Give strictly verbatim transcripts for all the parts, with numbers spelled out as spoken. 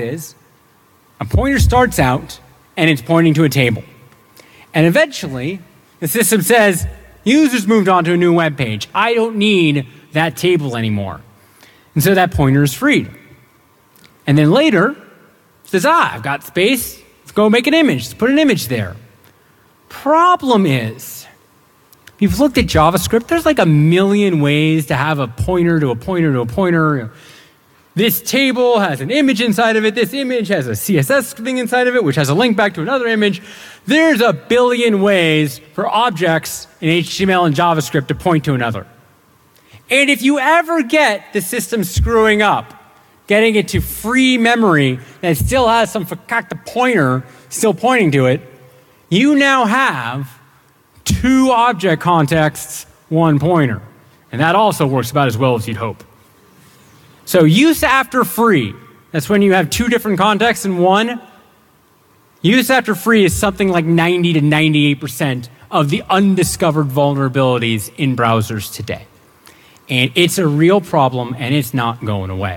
is a pointer starts out and it's pointing to a table. And eventually, the system says, users moved on to a new web page. I don't need that table anymore. And so that pointer is freed. And then later, it says, ah, I've got space. Let's go make an image. Let's put an image there. Problem is, if you've looked at JavaScript, there's like a million ways to have a pointer to a pointer to a pointer. This table has an image inside of it. This image has a C S S thing inside of it, which has a link back to another image. There's a billion ways for objects in H T M L and JavaScript to point to another. And if you ever get the system screwing up, getting it to free memory that still has some fakakta pointer still pointing to it, you now have two object contexts, one pointer. And that also works about as well as you'd hope. So use after free, that's when you have two different contexts in one. Use after free is something like ninety to ninety-eight percent of the undiscovered vulnerabilities in browsers today. And it's a real problem and it's not going away.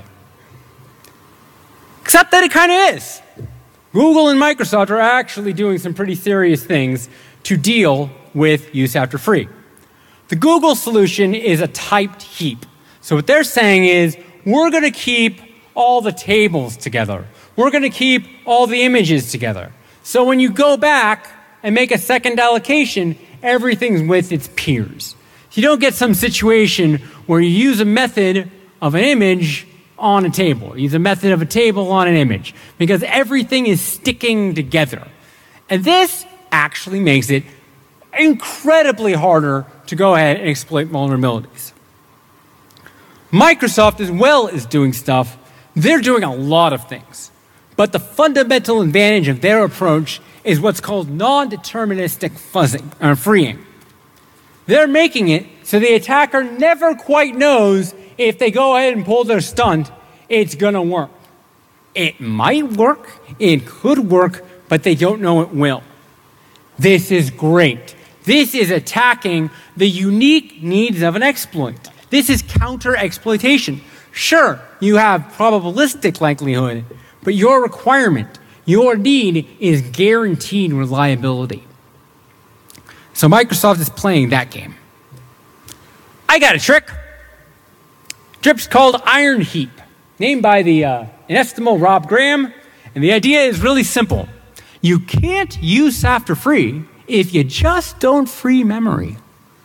Except that it kind of is. Google and Microsoft are actually doing some pretty serious things to deal with use after free. The Google solution is a typed heap. So what they're saying is, we're going to keep all the tables together. We're going to keep all the images together. So when you go back and make a second allocation, everything's with its peers. You don't get some situation where you use a method of an image on a table. You use a method of a table on an image, because everything is sticking together. And this actually makes it incredibly harder to go ahead and exploit vulnerabilities. Microsoft, as well as doing stuff, they're doing a lot of things. But the fundamental advantage of their approach is what's called non-deterministic fuzzing, or freeing. They're making it so the attacker never quite knows if they go ahead and pull their stunt, it's going to work. It might work, it could work, but they don't know it will. This is great. This is attacking the unique needs of an exploit. This is counter-exploitation. Sure, you have probabilistic likelihood, but your requirement, your need is guaranteed reliability. So Microsoft is playing that game. I got a trick. Trip's called Iron Heap, named by the uh, inestimable Rob Graham. And the idea is really simple. You can't use after free if you just don't free memory.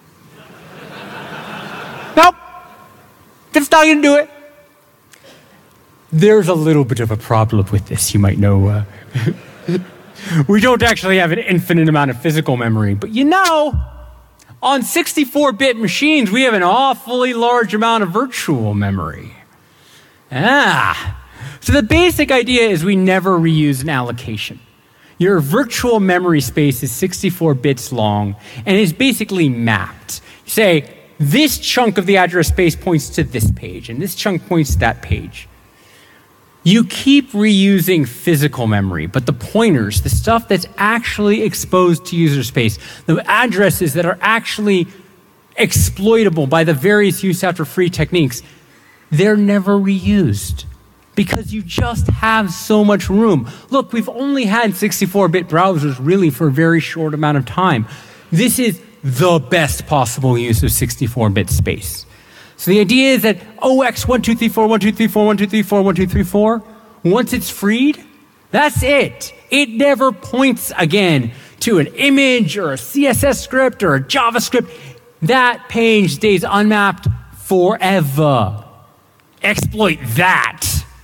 Nope. That's not going to do it. There's a little bit of a problem with this, you might know. Uh, we don't actually have an infinite amount of physical memory, but you know, on sixty-four bit machines, we have an awfully large amount of virtual memory. Ah. So the basic idea is we never reuse an allocation. Your virtual memory space is sixty-four bits long and is basically mapped. Say, this chunk of the address space points to this page, and this chunk points to that page. You keep reusing physical memory, but the pointers, the stuff that's actually exposed to user space, the addresses that are actually exploitable by the various use after free techniques, they're never reused because you just have so much room. Look, we've only had sixty-four bit browsers really for a very short amount of time. This is the best possible use of sixty-four bit space. So the idea is that O X one two three four, one two three four, one two three four, one two three four, once it's freed, that's it. It never points again to an image or a C S S script or a JavaScript. That page stays unmapped forever. Exploit that.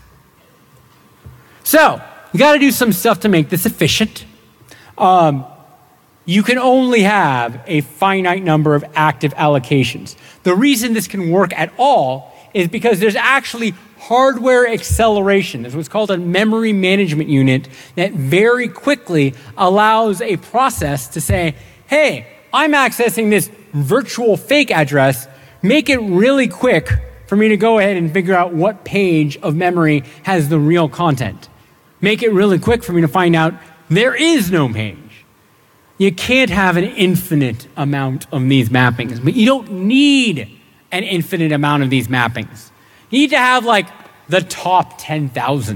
So, you got to do some stuff to make this efficient. Um, You can only have a finite number of active allocations. The reason this can work at all is because there's actually hardware acceleration. There's what's called a memory management unit that very quickly allows a process to say, hey, I'm accessing this virtual fake address. Make it really quick for me to go ahead and figure out what page of memory has the real content. Make it really quick for me to find out there is no page. You can't have an infinite amount of these mappings, but you don't need an infinite amount of these mappings. You need to have like the top ten thousand,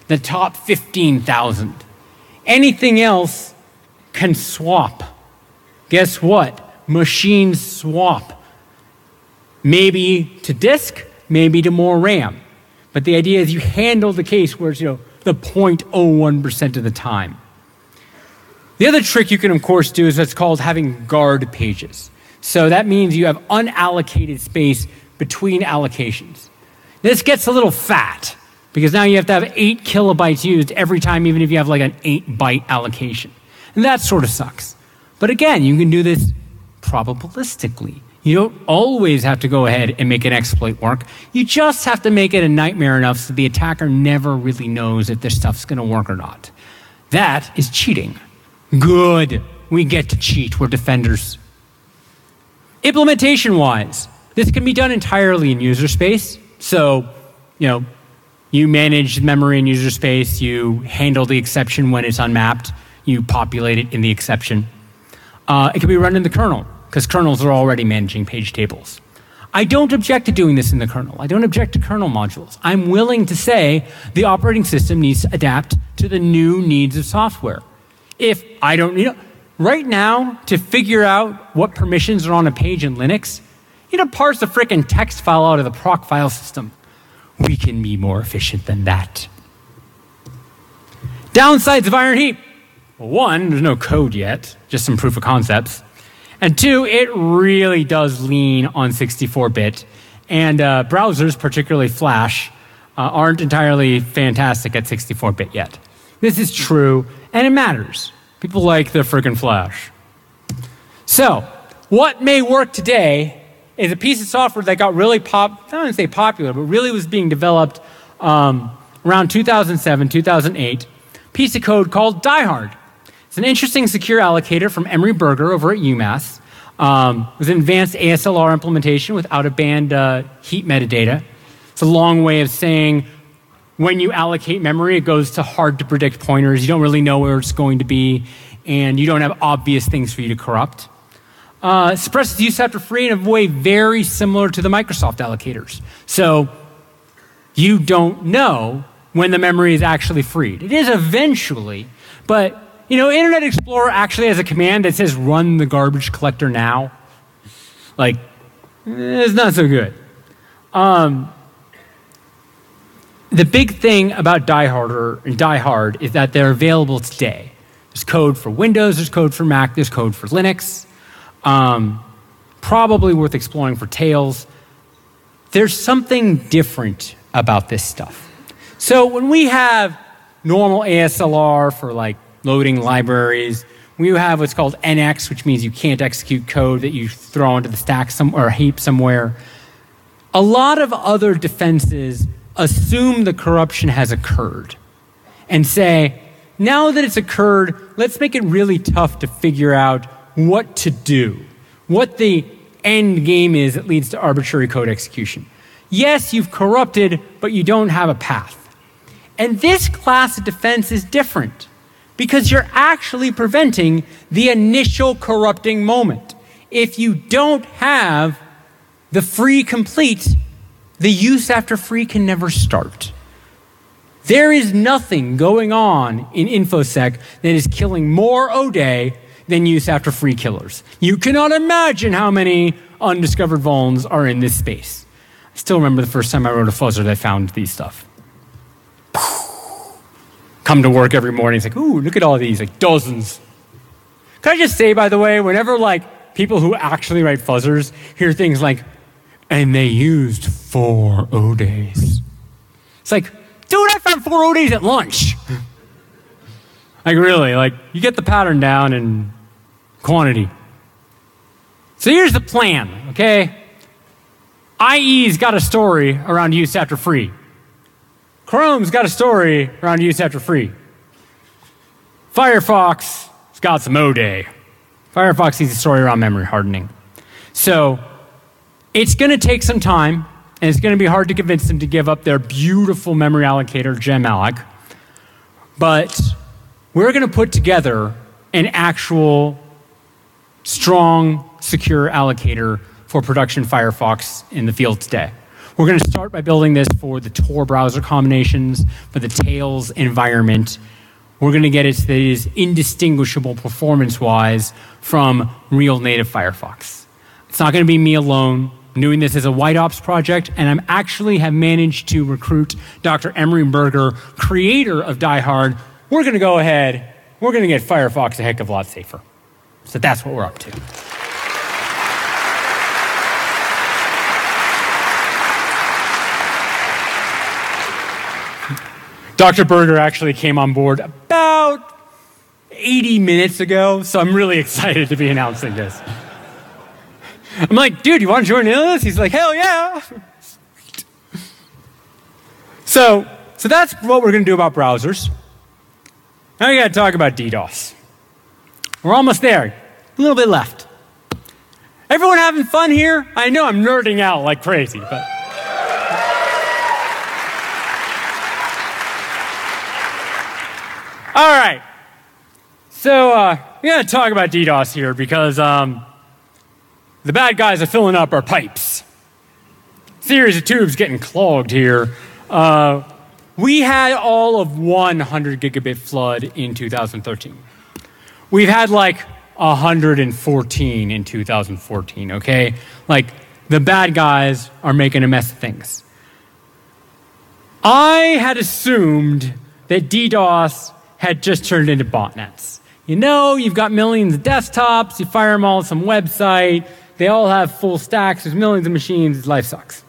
the top fifteen thousand. Anything else can swap. Guess what? Machines swap. Maybe to disk, maybe to more RAM. But the idea is you handle the case where it's, you know, the zero point zero one percent of the time. The other trick you can, of course, do is what's called having guard pages. So that means you have unallocated space between allocations. This gets a little fat because now you have to have eight kilobytes used every time, even if you have like an eight byte allocation. And that sort of sucks. But again, you can do this probabilistically. You don't always have to go ahead and make an exploit work. You just have to make it a nightmare enough so the attacker never really knows if this stuff's going to work or not. That is cheating. Good. We get to cheat. We're defenders. Implementation-wise, this can be done entirely in user space. So, you know, you manage memory in user space. You handle the exception when it's unmapped. You populate it in the exception. Uh, it can be run in the kernel, because kernels are already managing page tables. I don't object to doing this in the kernel. I don't object to kernel modules. I'm willing to say the operating system needs to adapt to the new needs of software. If I don't, you know, right now, to figure out what permissions are on a page in Linux, you know, parse a frickin' text file out of the proc file system. We can be more efficient than that. Downsides of Iron Heap. Well, one, there's no code yet, just some proof of concepts. And two, it really does lean on sixty-four bit. And uh, browsers, particularly Flash, uh, aren't entirely fantastic at sixty-four bit yet. This is true, and it matters. People like their friggin' Flash. So, what may work today is a piece of software that got really pop, I don't want to say popular, but really was being developed um, around two thousand seven, two thousand eight. Piece of code called DieHard. It's an interesting secure allocator from Emery Berger over at UMass. Um, it was an advanced A S L R implementation with out-of-band uh, heap metadata. It's a long way of saying when you allocate memory, it goes to hard-to-predict pointers. You don't really know where it's going to be, and you don't have obvious things for you to corrupt. Uh, suppresses use after free in a way very similar to the Microsoft allocators. So you don't know when the memory is actually freed. It is eventually, but you know, Internet Explorer actually has a command that says run the garbage collector now. Like, it's not so good. Um, the big thing about DieHard, and DieHard is that they're available today. There's code for Windows, there's code for Mac, there's code for Linux. Um, probably worth exploring for Tails. There's something different about this stuff. So when we have normal A S L R for like loading libraries, we have what's called N X, which means you can't execute code that you throw into the stack some, or a heap somewhere. A lot of other defenses assume the corruption has occurred and say, now that it's occurred, let's make it really tough to figure out what to do, what the end game is that leads to arbitrary code execution. Yes, you've corrupted, but you don't have a path. And this class of defense is different because you're actually preventing the initial corrupting moment. If you don't have the free complete, the use after free can never start. There is nothing going on in InfoSec that is killing more O D A than use after free killers. You cannot imagine how many undiscovered vulns are in this space. I still remember the first time I wrote a fuzzer that found these stuff. Come to work every morning, it's like, ooh, look at all these, like dozens. Can I just say, by the way, whenever like people who actually write fuzzers hear things like, and they used four O D As. It's like, dude, I found four O D As at lunch. Like really, like you get the pattern down and quantity. So here's the plan, okay? I E's got a story around use after free. Chrome's got a story around use after free. Firefox has got some O D A. Firefox needs a story around memory hardening. So it's going to take some time, and it's going to be hard to convince them to give up their beautiful memory allocator, Gemalloc. But we're going to put together an actual strong, secure allocator for production Firefox in the field today. We're going to start by building this for the Tor browser combinations, for the Tails environment. We're going to get it so that it is indistinguishable performance-wise from real native Firefox. It's not going to be me alone. I'm doing this as a White Ops project, and I actually have managed to recruit Doctor Emery Berger, creator of Die Hard. We're going to go ahead, we're going to get Firefox a heck of a lot safer. So that's what we're up to. Doctor Berger actually came on board about eighty minutes ago, so I'm really excited to be announcing this. I'm like, dude, you want to join in on this? He's like, hell yeah. So, so that's what we're going to do about browsers. Now we got to talk about DDoS. We're almost there. A little bit left. Everyone having fun here? I know I'm nerding out like crazy, but... All right. So uh, we're going to talk about DDoS here because um, the bad guys are filling up our pipes. Series of tubes getting clogged here. Uh, we had all of one hundred gigabit flood in two thousand thirteen. We've had like one hundred fourteen in two thousand fourteen, okay? Like, the bad guys are making a mess of things. I had assumed that DDoS had just turned into botnets. You know, you've got millions of desktops, you fire them all to some website, they all have full stacks, there's millions of machines, life sucks.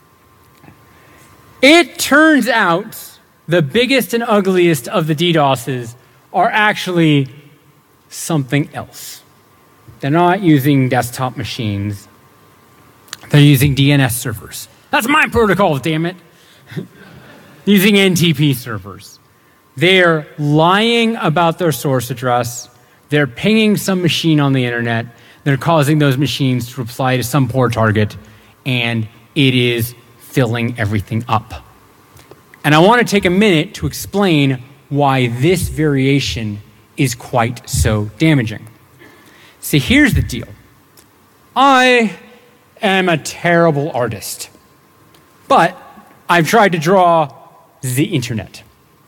It turns out the biggest and ugliest of the DDoSes are actually something else. They're not using desktop machines, they're using D N S servers. That's my protocol, damn it. Using N T P servers. They're lying about their source address. They're pinging some machine on the internet. They're causing those machines to reply to some poor target, and it is filling everything up. And I want to take a minute to explain why this variation is quite so damaging. See, here's the deal. I am a terrible artist, but I've tried to draw the internet.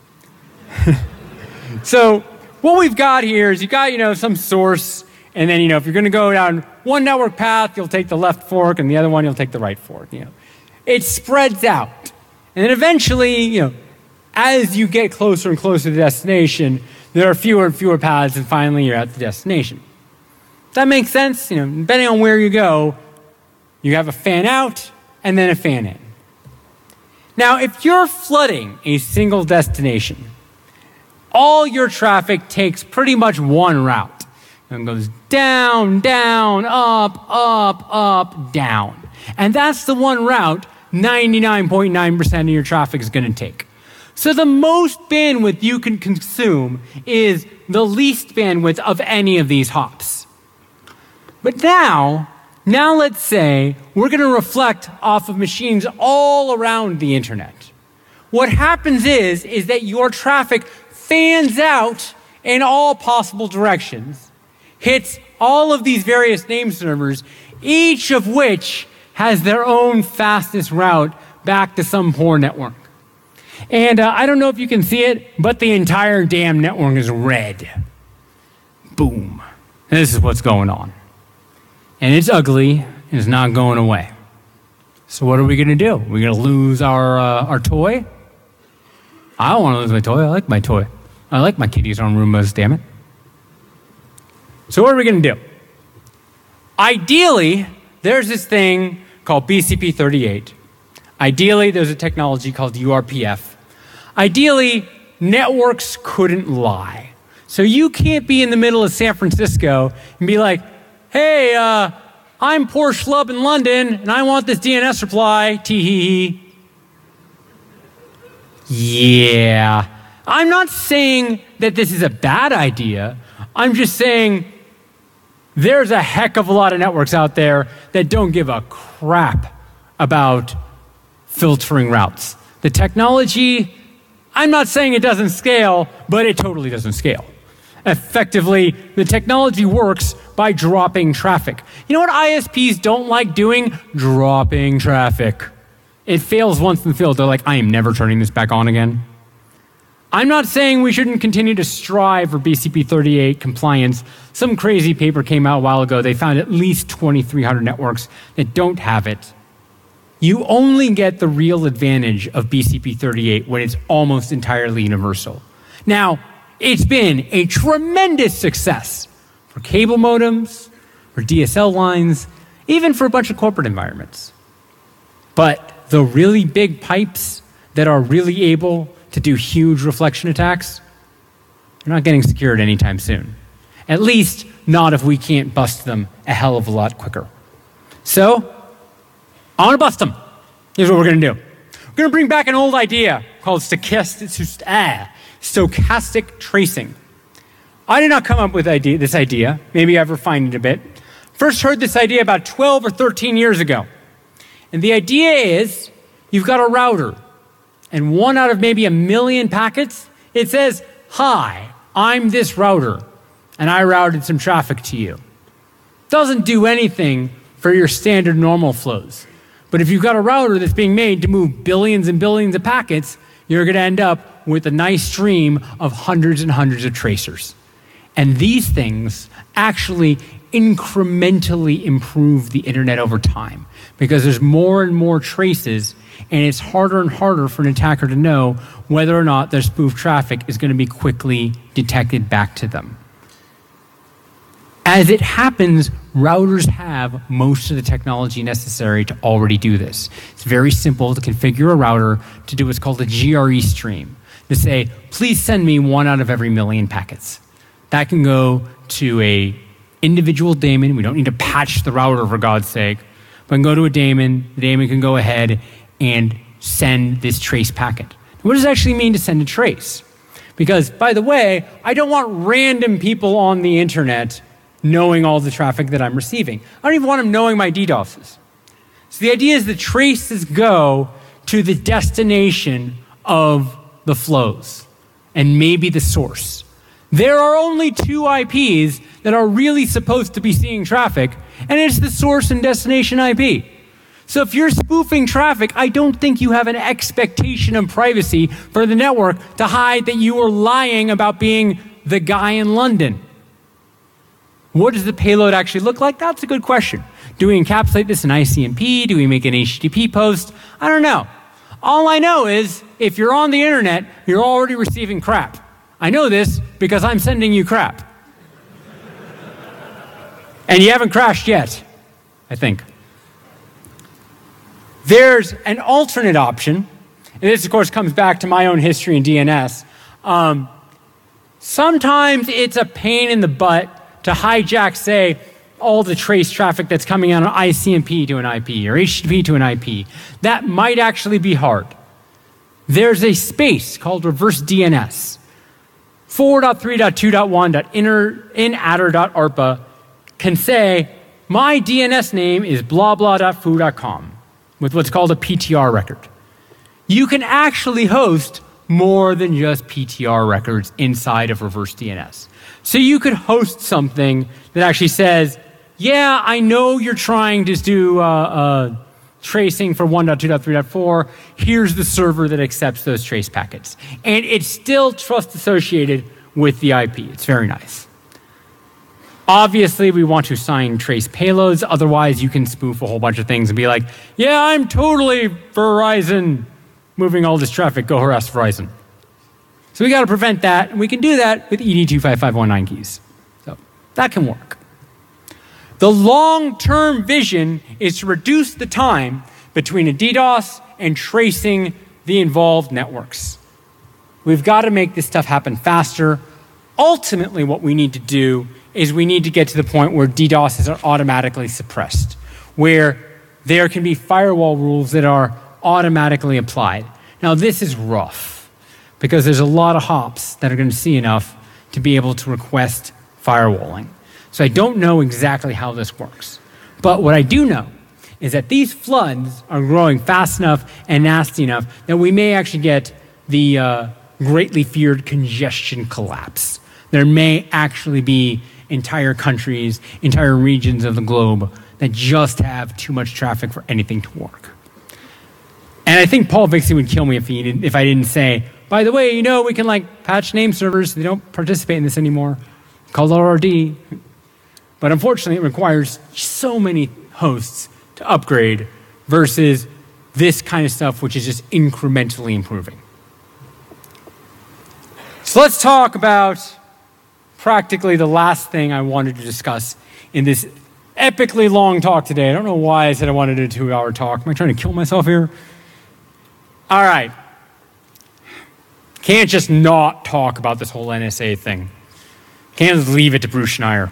So what we've got here is you've got, you know, some source, and then, you know, if you're going to go down one network path, you'll take the left fork, and the other one, you'll take the right fork, you know. It spreads out. And then eventually, you know, as you get closer and closer to the destination, there are fewer and fewer paths, and finally you're at the destination. That makes sense? You know, depending on where you go, you have a fan out and then a fan in. Now, if you're flooding a single destination, all your traffic takes pretty much one route. And goes down, down, up, up, up, down. And that's the one route ninety-nine point nine percent of your traffic is going to take. So the most bandwidth you can consume is the least bandwidth of any of these hops. But now, now let's say we're going to reflect off of machines all around the internet. What happens is, is that your traffic fans out in all possible directions, hits all of these various name servers, each of which has their own fastest route back to some poor network. And uh, I don't know if you can see it, but the entire damn network is red. Boom. And this is what's going on. And it's ugly, and it's not going away. So what are we going to do? We're going to lose our, uh, our toy? I don't want to lose my toy. I like my toy. I like my kitties on Roombas, damn it. So what are we going to do? Ideally, there's this thing called B C P thirty-eight. Ideally, there's a technology called U R P F. Ideally, networks couldn't lie. So you can't be in the middle of San Francisco and be like, hey, uh, I'm poor schlub in London, and I want this D N S reply, tee-hee-hee. Yeah. I'm not saying that this is a bad idea. I'm just saying there's a heck of a lot of networks out there that don't give a crap about filtering routes. The technology, I'm not saying it doesn't scale, but it totally doesn't scale. Effectively, the technology works by dropping traffic. You know what I S Ps don't like doing? Dropping traffic. It fails once in the field. They're like, I am never turning this back on again. I'm not saying we shouldn't continue to strive for B C P thirty-eight compliance. Some crazy paper came out a while ago. They found at least twenty-three hundred networks that don't have it. You only get the real advantage of B C P thirty-eight when it's almost entirely universal. Now, it's been a tremendous success for cable modems, for D S L lines, even for a bunch of corporate environments. But the really big pipes that are really able to do huge reflection attacks, they're not getting secured anytime soon. At least not if we can't bust them a hell of a lot quicker. So, I want to bust them. Here's what we're going to do. We're going to bring back an old idea called stochastic, ah, stochastic tracing. I did not come up with idea, this idea. Maybe I've refined it a bit. First heard this idea about twelve or thirteen years ago. And the idea is you've got a router, and one out of maybe a million packets, it says, hi, I'm this router, and I routed some traffic to you. Doesn't do anything for your standard normal flows. But if you've got a router that's being made to move billions and billions of packets, you're going to end up with a nice stream of hundreds and hundreds of tracers. And these things actually incrementally improve the internet over time because there's more and more traces, and it's harder and harder for an attacker to know whether or not their spoof traffic is going to be quickly detected back to them. As it happens, routers have most of the technology necessary to already do this. It's very simple to configure a router to do what's called a G R E stream, to say, please send me one out of every million packets. That can go to a individual daemon. We don't need to patch the router, for God's sake. But can go to a daemon. The daemon can go ahead and send this trace packet. What does it actually mean to send a trace? Because, by the way, I don't want random people on the internet knowing all the traffic that I'm receiving. I don't even want them knowing my DDoSes. So the idea is the traces go to the destination of the flows and maybe the source. There are only two I Ps that are really supposed to be seeing traffic, and it's the source and destination I P. So if you're spoofing traffic, I don't think you have an expectation of privacy for the network to hide that you are lying about being the guy in London. What does the payload actually look like? That's a good question. Do we encapsulate this in I C M P? Do we make an H T T P post? I don't know. All I know is if you're on the internet, you're already receiving crap. I know this because I'm sending you crap. And you haven't crashed yet, I think. There's an alternate option, and this, of course, comes back to my own history in D N S. Um, sometimes it's a pain in the butt to hijack, say, all the trace traffic that's coming out on I C M P to an I P or H T T P to an I P. That might actually be hard. There's a space called reverse D N S. four point three point two point one dot inattr dot arpa can say, my D N S name is blah blah dot foo dot com with what's called a P T R record. You can actually host more than just P T R records inside of reverse D N S. So you could host something that actually says, yeah, I know you're trying to do uh, uh, tracing for one point two point three point four. Here's the server that accepts those trace packets. And it's still trust associated with the I P. It's very nice. Obviously, we want to sign trace payloads. Otherwise, you can spoof a whole bunch of things and be like, yeah, I'm totally Verizon moving all this traffic. Go harass Verizon. So we got to prevent that. And we can do that with E D two five five one nine keys. So that can work. The long-term vision is to reduce the time between a DDoS and tracing the involved networks. We've got to make this stuff happen faster. Ultimately, what we need to do is we need to get to the point where DDoSes are automatically suppressed, where there can be firewall rules that are automatically applied. Now, this is rough because there's a lot of hops that are going to see enough to be able to request firewalling. So I don't know exactly how this works. But what I do know is that these floods are growing fast enough and nasty enough that we may actually get the uh, greatly feared congestion collapse. There may actually be entire countries, entire regions of the globe that just have too much traffic for anything to work. And I think Paul Vixie would kill me if, he didn't, if I didn't say, by the way, you know, we can like patch name servers. They don't participate in this anymore. Called R R D. But unfortunately, it requires so many hosts to upgrade versus this kind of stuff, which is just incrementally improving. So let's talk about practically the last thing I wanted to discuss in this epically long talk today. I don't know why I said I wanted a two-hour talk. Am I trying to kill myself here? All right. Can't just not talk about this whole N S A thing. Can't just leave it to Bruce Schneier.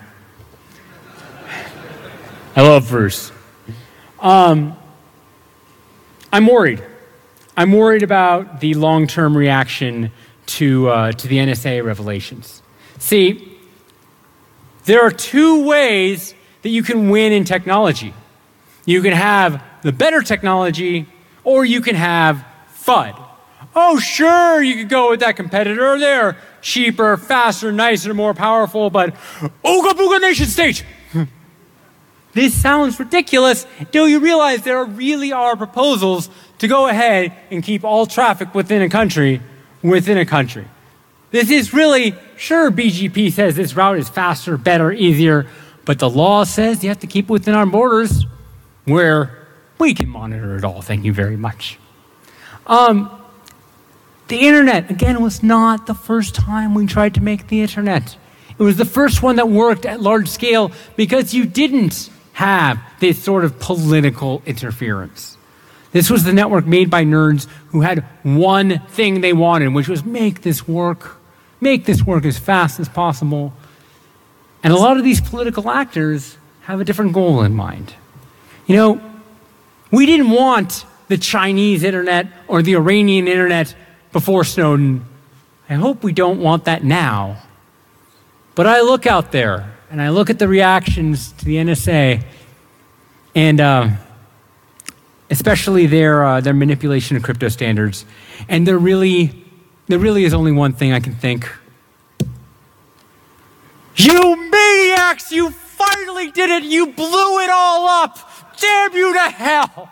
I love Bruce. Um, I'm worried. I'm worried about the long-term reaction to uh, to the N S A revelations. See, there are two ways that you can win in technology. You can have the better technology, or you can have FUD. Oh, sure, you could go with that competitor. They're cheaper, faster, nicer, more powerful, but ooga booga nation state. This sounds ridiculous until you realize there really are proposals to go ahead and keep all traffic within a country within a country. This is really, sure, B G P says this route is faster, better, easier, but the law says you have to keep it within our borders where we can monitor it all. Thank you very much. Um, the internet, again, was not the first time we tried to make the internet. It was the first one that worked at large scale because you didn't have this sort of political interference. This was the network made by nerds who had one thing they wanted, which was make this work, make this work as fast as possible. And a lot of these political actors have a different goal in mind. You know, we didn't want the Chinese internet or the Iranian internet before Snowden. I hope we don't want that now. But I look out there and I look at the reactions to the N S A and uh, especially their uh, their manipulation of crypto standards. And there really, there really is only one thing I can think. You maniacs! You finally did it! You blew it all up! Damn you to hell!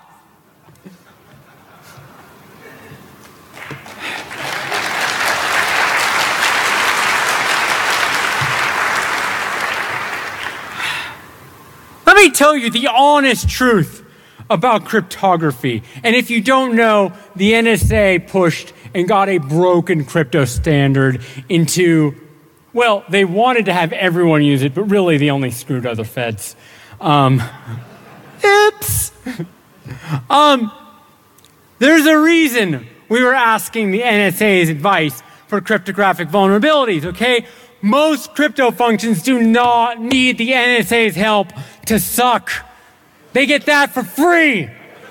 Let me tell you the honest truth about cryptography. And if you don't know, the N S A pushed and got a broken crypto standard into, well, they wanted to have everyone use it, but really they only screwed other feds. Um, oops. um, there's a reason we were asking the N S A's advice for cryptographic vulnerabilities, okay? Most crypto functions do not need the N S A's help to suck. They get that for free.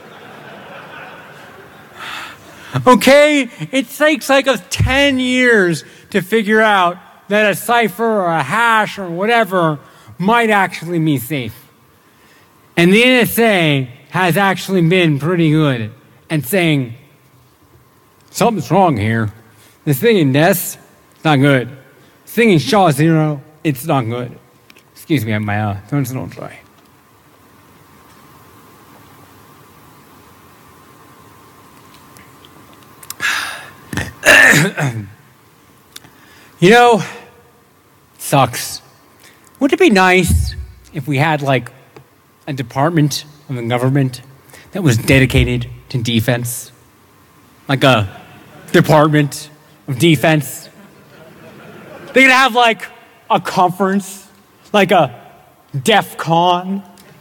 Okay? It takes like a ten years to figure out that a cipher or a hash or whatever might actually be safe. And the N S A has actually been pretty good at saying, something's wrong here. This thing in Ness, it's not good. This thing in SHA zero, it's not good. Excuse me, my uh, throat's a little dry. You know, sucks. Wouldn't it be nice if we had like a department of the government that was dedicated to defense? Like a department of defense? They could have like a conference, like a DEF CON.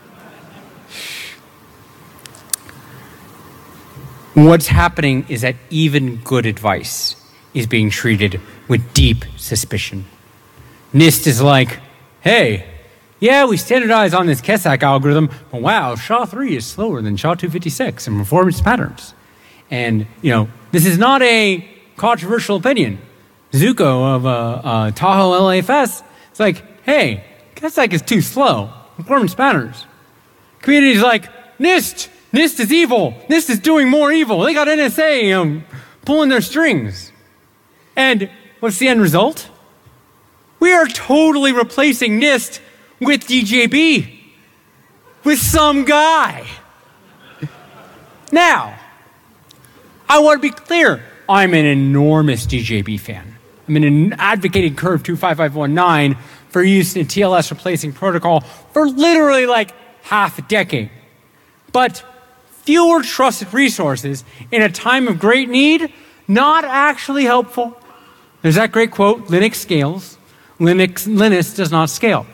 What's happening is that even good advice is being treated with deep suspicion. NIST is like, hey, yeah, we standardized on this Kesak algorithm, but wow, SHA three is slower than SHA two fifty-six in performance patterns. And, you know, this is not a controversial opinion. Zuko of uh, uh, Tahoe L A F S, it's like, hey, Kesak is too slow. Performance patterns. Community's like, NIST, NIST is evil. NIST is doing more evil. They got N S A um, pulling their strings. And what's the end result? We are totally replacing NIST with D J B. With some guy. Now, I want to be clear. I'm an enormous D J B fan. I'm an advocating Curve two five five one nine for use in T L S replacing protocol for literally like half a decade. But fewer trusted resources in a time of great need, not actually helpful. There's that great quote, Linux scales, Linux, Linux does not scale.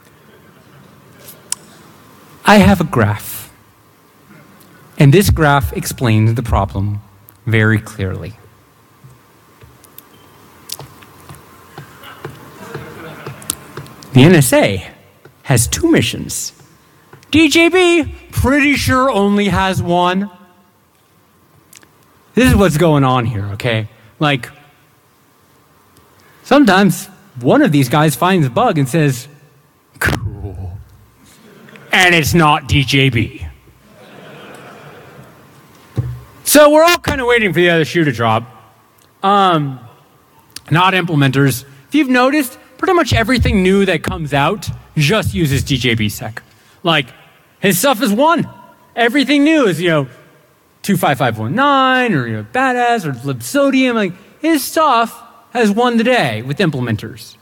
I have a graph, and this graph explains the problem very clearly. The N S A has two missions. D J B, pretty sure only has one. This is what's going on here, okay? Like, sometimes one of these guys finds a bug and says, cool. And it's not D J B. So we're all kind of waiting for the other shoe to drop. Um, not implementers. If you've noticed, pretty much everything new that comes out just uses D J B sec. Like, his stuff is one. Everything new is, you know, two five five one nine or, you know, Badass or libsodium. Like, his stuff has won the day with implementers.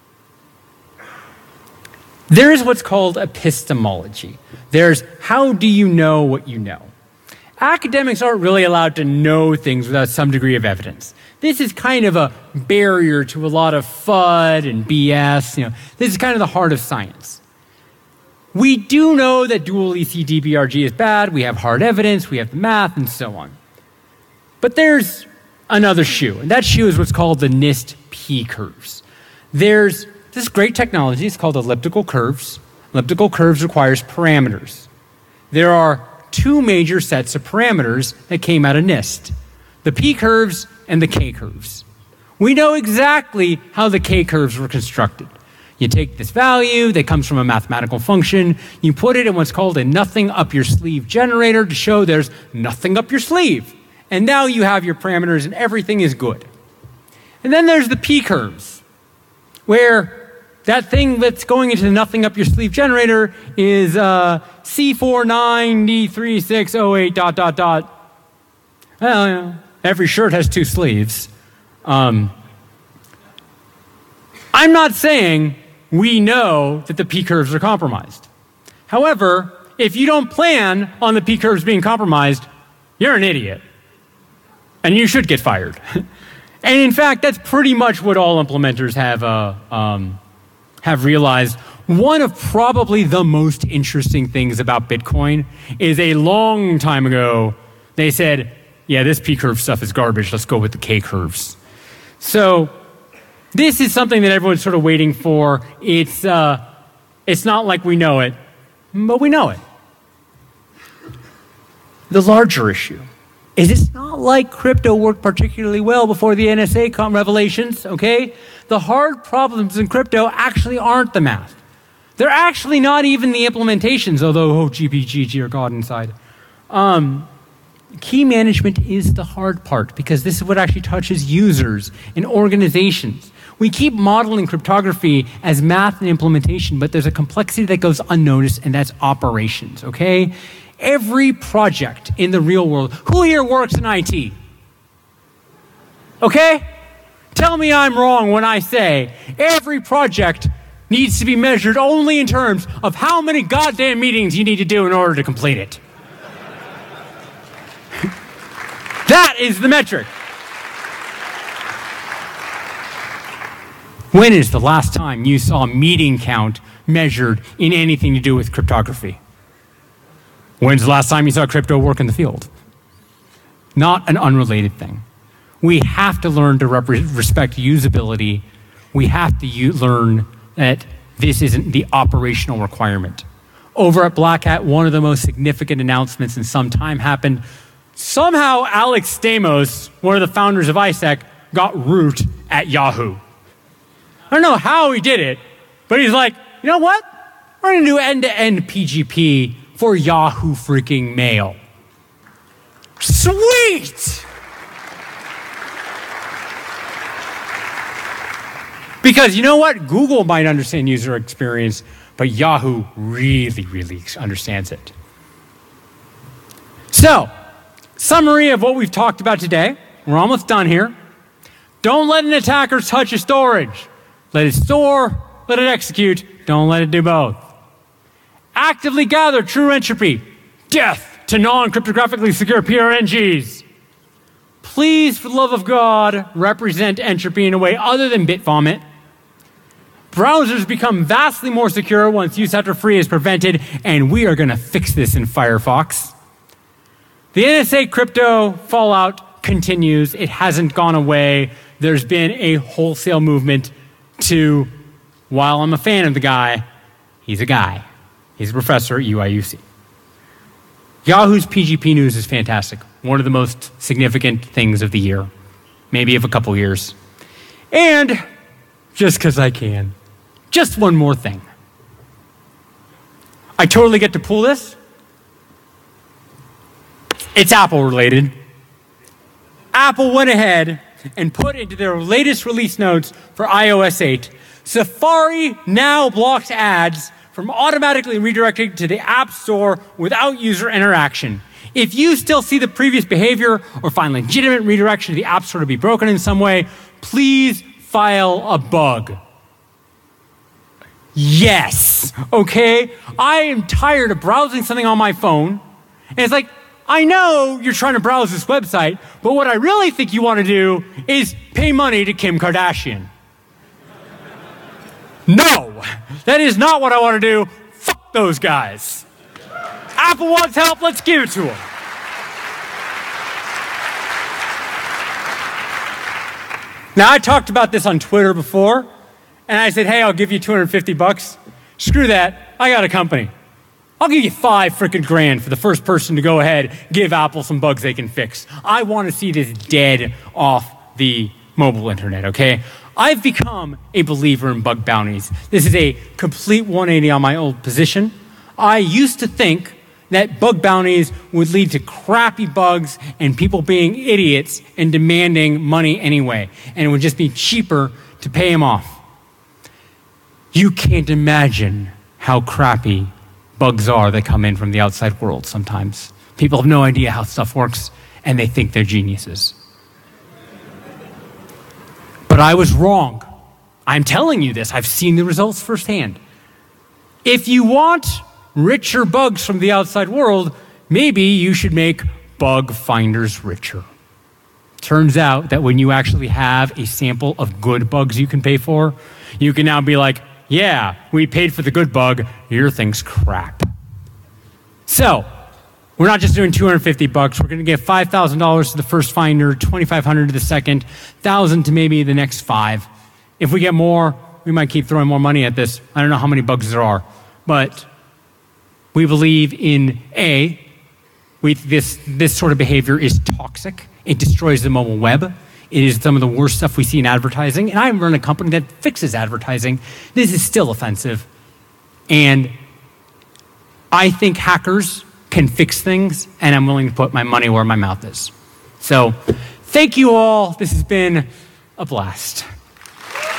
There is what's called epistemology. There's how do you know what you know? Academics aren't really allowed to know things without some degree of evidence. This is kind of a barrier to a lot of F U D and B S. You know, this is kind of the heart of science. We do know that dual E C D B R G is bad. We have hard evidence. We have the math and so on. But there's another shoe, and that shoe is what's called the NIST P-curves. There's this great technology. It's called elliptical curves. Elliptical curves requires parameters. There are two major sets of parameters that came out of NIST, the P-curves and the K-curves. We know exactly how the K-curves were constructed. You take this value that comes from a mathematical function, you put it in what's called a nothing up your sleeve generator to show there's nothing up your sleeve. And now you have your parameters and everything is good. And then there's the P-curves, where that thing that's going into the nothing up your sleeve generator is uh, C four nine D three six zero eight dot dot dot. Well, yeah, every shirt has two sleeves. Um, I'm not saying we know that the P-curves are compromised. However, if you don't plan on the P-curves being compromised, you're an idiot. And you should get fired. And in fact, that's pretty much what all implementers have uh, um, have realized. One of probably the most interesting things about Bitcoin is a long time ago, they said, yeah, this P-curve stuff is garbage. Let's go with the K-curves. So this is something that everyone's sort of waiting for. It's, uh, it's not like we know it, but we know it. The larger issue is it's not like crypto worked particularly well before the N S A revelations, okay? The hard problems in crypto actually aren't the math. They're actually not even the implementations, although, oh, G P G, G or God inside. Um, key management is the hard part because this is what actually touches users and organizations. We keep modeling cryptography as math and implementation, but there's a complexity that goes unnoticed, and that's operations, okay? Every project in the real world, who here works in I T? Okay? Tell me I'm wrong when I say every project needs to be measured only in terms of how many goddamn meetings you need to do in order to complete it. That is the metric. When is the last time you saw a meeting count measured in anything to do with cryptography? When's the last time you saw crypto work in the field? Not an unrelated thing. We have to learn to respect usability. We have to learn that this isn't the operational requirement. Over at Black Hat, one of the most significant announcements in some time happened. Somehow Alex Stamos, one of the founders of I S E C, got root at Yahoo. I don't know how he did it, but he's like, you know what? We're going to do end-to-end P G P for Yahoo freaking Mail. Sweet! Because you know what? Google might understand user experience, but Yahoo really, really understands it. So, Summary of what we've talked about today. We're almost done here. Don't let an attacker touch your storage. Let it store, let it execute. Don't let it do both. Actively gather true entropy. Death to non-cryptographically secure P R N Gs. Please, for the love of God, represent entropy in a way other than Bitvomit. Browsers become vastly more secure once use after free is prevented, and we are going to fix this in Firefox. The N S A crypto fallout continues. It hasn't gone away. There's been a wholesale movement to, while I'm a fan of the guy, he's a guy. He's a professor at U I U C. Yahoo's P G P news is fantastic. One of the most significant things of the year, maybe of a couple years. And just because I can, just one more thing. I totally get to pull this. It's Apple related. Apple went ahead and put into their latest release notes for i O S eight, Safari now blocks ads from automatically redirecting to the App Store without user interaction. If you still see the previous behavior or find legitimate redirection to the App Store to be broken in some way, please file a bug. Yes, okay? I am tired of browsing something on my phone, and it's like, I know you're trying to browse this website, but what I really think you want to do is pay money to Kim Kardashian. No, that is not what I want to do. Fuck those guys. Apple wants help, let's give it to them. Now, I talked about this on Twitter before, and I said, hey, I'll give you two hundred fifty bucks. Screw that, I got a company. I'll give you five frickin' grand for the first person to go ahead, give Apple some bugs they can fix. I want to see this dead off the mobile internet, okay? I've become a believer in bug bounties. This is a complete one eighty on my old position. I used to think that bug bounties would lead to crappy bugs and people being idiots and demanding money anyway, and it would just be cheaper to pay them off. You can't imagine how crappy bugs are that come in from the outside world sometimes. People have no idea how stuff works, and they think they're geniuses. But I was wrong. I'm telling you this. I've seen the results firsthand. If you want richer bugs from the outside world, maybe you should make bug finders richer. Turns out that when you actually have a sample of good bugs you can pay for, you can now be like, yeah, we paid for the good bug, your thing's crap. So, we're not just doing two hundred fifty bucks, we're gonna give five thousand dollars to the first finder, twenty-five hundred to the second, one thousand to maybe the next five. If we get more, we might keep throwing more money at this. I don't know how many bugs there are, but we believe in A, we, this, this sort of behavior is toxic. It destroys the mobile web. It is some of the worst stuff we see in advertising. And I run a company that fixes advertising. This is still offensive. And I think hackers can fix things, and I'm willing to put my money where my mouth is. So thank you all. This has been a blast.